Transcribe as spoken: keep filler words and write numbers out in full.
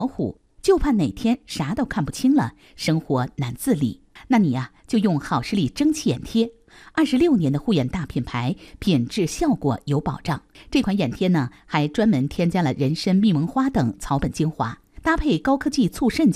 糊，就怕哪天啥都看不清了，生活难自理。那你呀、啊，就用好视力蒸汽眼贴，二十六年的护眼大品牌，品质效果有保障。这款眼贴呢，还专门添加了人参、蜜蒙花等草本精华，搭配高科技促渗